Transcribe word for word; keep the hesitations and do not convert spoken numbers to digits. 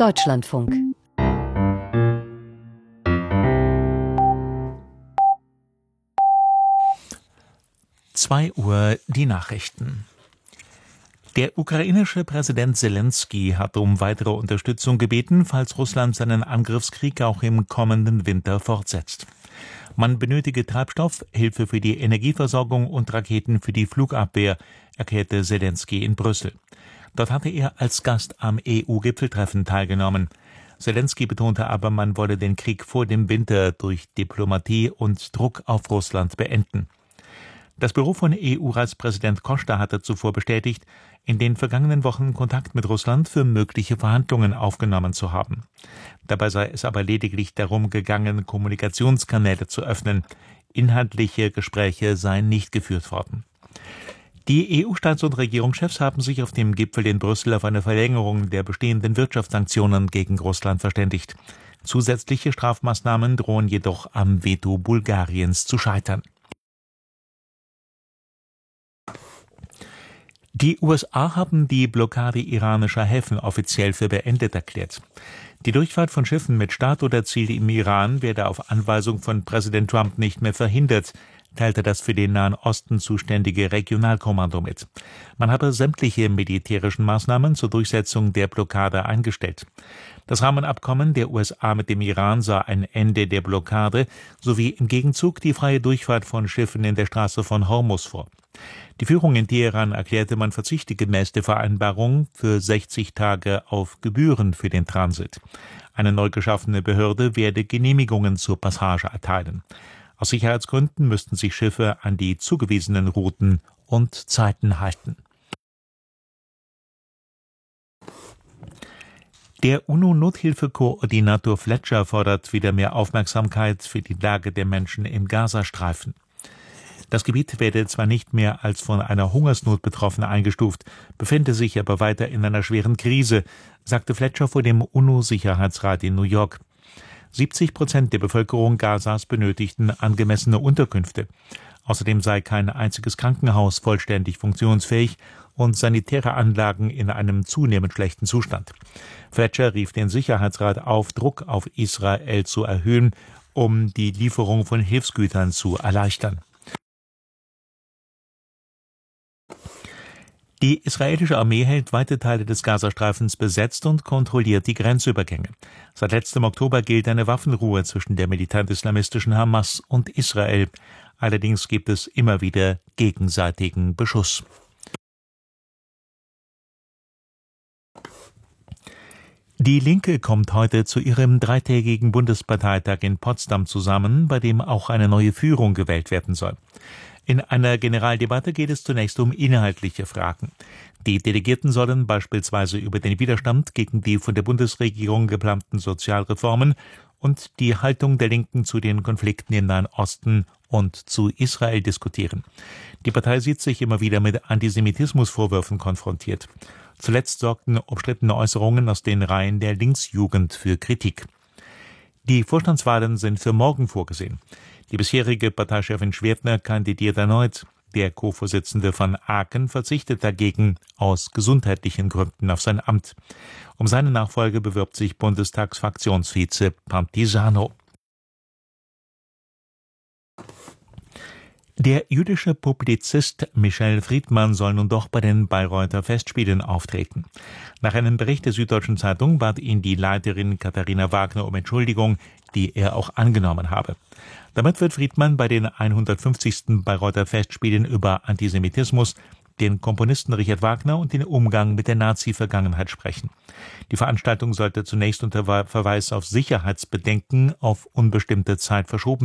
Deutschlandfunk. zwei Uhr die Nachrichten. Der ukrainische Präsident Selenskyj hat um weitere Unterstützung gebeten, falls Russland seinen Angriffskrieg auch im kommenden Winter fortsetzt. Man benötige Treibstoff, Hilfe für die Energieversorgung und Raketen für die Flugabwehr, erklärte Selenskyj in Brüssel. Dort hatte er als Gast am E U-Gipfeltreffen teilgenommen. Selenskyj betonte aber, man wolle den Krieg vor dem Winter durch Diplomatie und Druck auf Russland beenden. Das Büro von E U-Ratspräsident Costa hatte zuvor bestätigt, in den vergangenen Wochen Kontakt mit Russland für mögliche Verhandlungen aufgenommen zu haben. Dabei sei es aber lediglich darum gegangen, Kommunikationskanäle zu öffnen. Inhaltliche Gespräche seien nicht geführt worden. Die E U-Staats- und Regierungschefs haben sich auf dem Gipfel in Brüssel auf eine Verlängerung der bestehenden Wirtschaftssanktionen gegen Russland verständigt. Zusätzliche Strafmaßnahmen drohen jedoch am Veto Bulgariens zu scheitern. Die U S A haben die Blockade iranischer Häfen offiziell für beendet erklärt. Die Durchfahrt von Schiffen mit Start oder Ziel im Iran werde auf Anweisung von Präsident Trump nicht mehr verhindert, teilte das für den Nahen Osten zuständige Regionalkommando mit. Man habe sämtliche militärischen Maßnahmen zur Durchsetzung der Blockade eingestellt. Das Rahmenabkommen der U S A mit dem Iran sah ein Ende der Blockade sowie im Gegenzug die freie Durchfahrt von Schiffen in der Straße von Hormuz vor. Die Führung in Teheran erklärte, man verzichte gemäß der Vereinbarung für sechzig Tage auf Gebühren für den Transit. Eine neu geschaffene Behörde werde Genehmigungen zur Passage erteilen. Aus Sicherheitsgründen müssten sich Schiffe an die zugewiesenen Routen und Zeiten halten. Der UNO-Nothilfekoordinator Fletcher fordert wieder mehr Aufmerksamkeit für die Lage der Menschen im Gazastreifen. Das Gebiet werde zwar nicht mehr als von einer Hungersnot betroffen eingestuft, befände sich aber weiter in einer schweren Krise, sagte Fletcher vor dem UNO-Sicherheitsrat in New York. siebzig Prozent der Bevölkerung Gazas benötigten angemessene Unterkünfte. Außerdem sei kein einziges Krankenhaus vollständig funktionsfähig und sanitäre Anlagen in einem zunehmend schlechten Zustand. Fletcher rief den Sicherheitsrat auf, Druck auf Israel zu erhöhen, um die Lieferung von Hilfsgütern zu erleichtern. Die israelische Armee hält weite Teile des Gazastreifens besetzt und kontrolliert die Grenzübergänge. Seit letztem Oktober gilt eine Waffenruhe zwischen der militant-islamistischen Hamas und Israel. Allerdings gibt es immer wieder gegenseitigen Beschuss. Die Linke kommt heute zu ihrem dreitägigen Bundesparteitag in Potsdam zusammen, bei dem auch eine neue Führung gewählt werden soll. In einer Generaldebatte geht es zunächst um inhaltliche Fragen. Die Delegierten sollen beispielsweise über den Widerstand gegen die von der Bundesregierung geplanten Sozialreformen und die Haltung der Linken zu den Konflikten im Nahen Osten und zu Israel diskutieren. Die Partei sieht sich immer wieder mit Antisemitismusvorwürfen konfrontiert. Zuletzt sorgten umstrittene Äußerungen aus den Reihen der Linksjugend für Kritik. Die Vorstandswahlen sind für morgen vorgesehen. Die bisherige Parteichefin Schwerdner kandidiert erneut. Der Co-Vorsitzende von Aachen verzichtet dagegen aus gesundheitlichen Gründen auf sein Amt. Um seine Nachfolge bewirbt sich Bundestagsfraktionsvize Pantisano. Der jüdische Publizist Michel Friedmann soll nun doch bei den Bayreuther Festspielen auftreten. Nach einem Bericht der Süddeutschen Zeitung bat ihn die Leiterin Katharina Wagner um Entschuldigung, die er auch angenommen habe. Damit wird Friedmann bei den hundertfünfzigsten Bayreuther Festspielen über Antisemitismus, den Komponisten Richard Wagner und den Umgang mit der Nazi-Vergangenheit sprechen. Die Veranstaltung sollte zunächst unter Verweis auf Sicherheitsbedenken auf unbestimmte Zeit verschoben